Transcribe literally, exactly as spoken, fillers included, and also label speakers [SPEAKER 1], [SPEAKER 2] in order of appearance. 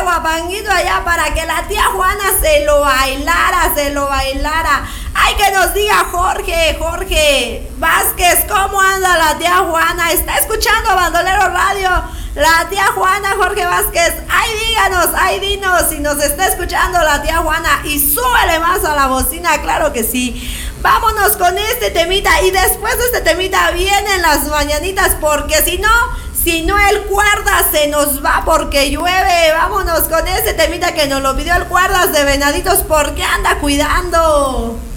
[SPEAKER 1] guapanguito allá para que la tía Juana se lo bailara, se lo bailara. Ay, que nos diga Jorge, Jorge Vázquez, ¿cómo anda la tía Juana? ¿Está escuchando Bandolero Radio? La tía Juana, Jorge Vázquez, ay, díganos, ay, dinos si nos está escuchando la tía Juana y súbele más a la bocina, claro que sí. Vámonos con este temita y después de este temita vienen las mañanitas porque si no, si no el Cuerdas se nos va porque llueve. Vámonos con este temita que nos lo pidió el Cuerdas de Venaditos porque anda cuidando.